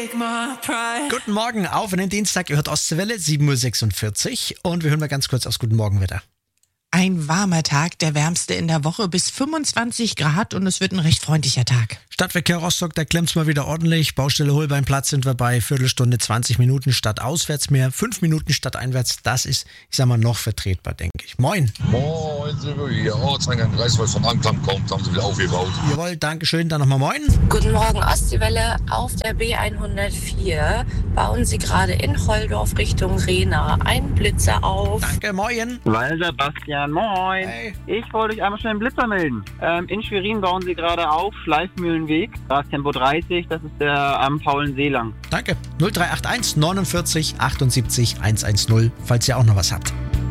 Guten Morgen, auf in den Dienstag. Ihr hört Ostwelle, 7.46 Uhr. Und wir hören mal ganz kurz aufs Guten Morgenwetter. Ein warmer Tag, der wärmste in der Woche, bis 25 Grad und es wird ein recht freundlicher Tag. Stadtverkehr Rostock, da klemmt's mal wieder ordentlich. Baustelle Holbeinplatz sind wir bei Viertelstunde, 20 Minuten statt auswärts mehr, 5 Minuten statt einwärts. Das ist, ich sag mal, noch vertretbar, denke ich. Moin. Moin, Silvio hier. Ortseingang Greifswald von Anklam kommt, haben sie wieder aufgebaut. Jawohl, Dankeschön, dann nochmal moin. Guten Morgen, Ostseewelle. Auf der B104 bauen sie gerade in Holdorf Richtung Rehna einen Blitzer auf. Danke, moin. Walter Bastian, moin. Hey. Ich wollte euch einmal schnell einen Blitzer melden. In Schwerin bauen sie gerade auf, Schleifmühlenweg, Straßentempo 30, das ist der am Paulensee lang. Danke. 0381 49 78 110, falls ihr auch noch was habt.